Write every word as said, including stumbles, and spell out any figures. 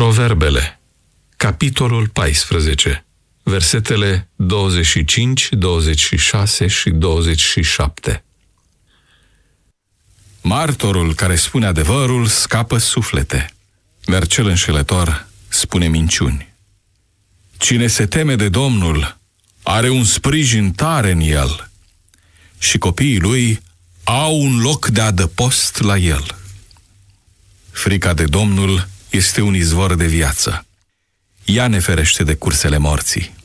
Proverbele, capitolul paisprezece, versetele douăzeci și cinci, douăzeci și șase și douăzeci și șapte. Martorul care spune adevărul scapă suflete, dar cel înșelător spune minciuni. Cine se teme de Domnul are un sprijin tare în el și copiii lui au un loc de adăpost la el. Frica de Domnul este un izvor de viață. Ea ne ferește de cursele morții.